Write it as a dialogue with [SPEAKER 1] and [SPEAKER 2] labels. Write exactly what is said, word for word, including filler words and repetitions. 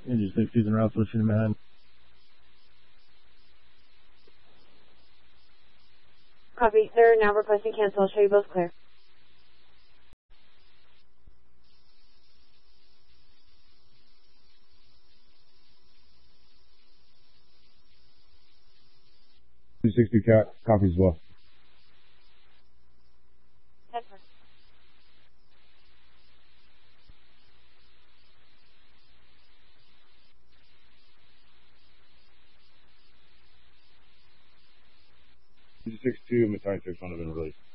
[SPEAKER 1] Engine safeties and route switching in Manhattan.
[SPEAKER 2] Copy, sir. Now requesting cancel. I'll show you both clear.
[SPEAKER 3] two sixty cat, copies as well.
[SPEAKER 2] That's fine.
[SPEAKER 3] two sixty-two, Metallic six one have been released.